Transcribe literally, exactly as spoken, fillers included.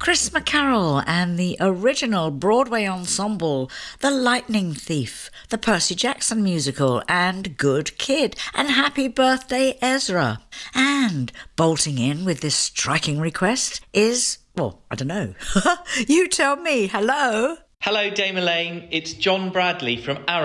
Chris McCarroll and the original Broadway ensemble, The Lightning Thief, the Percy Jackson musical, and Good Kid, and Happy Birthday Ezra. And bolting in with this striking request is, well, I don't know. You tell me. Hello. Hello, Dame Elaine. It's John Bradley from Arrow.